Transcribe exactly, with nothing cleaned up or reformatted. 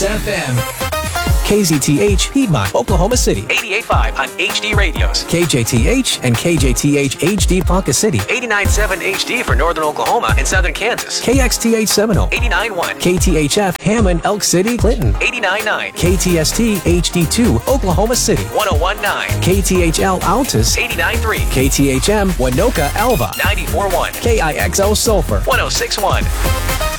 F M. K Z T H, Piedmont, Oklahoma City. eighty-eight point five on H D Radios. K J T H and K J T H H D Ponca City. eighty-nine point seven H D for northern Oklahoma and southern Kansas. K X T H Seminole. eighty-nine point one. K T H F, Hammond, Elk City, Clinton. eighty-nine point nine. K T S T H D two, Oklahoma City. one oh one point nine. K T H L Altus. eighty-nine point three. K T H M Winoka Alva. ninety-four point one. K I X O Sulphur. one oh six point one.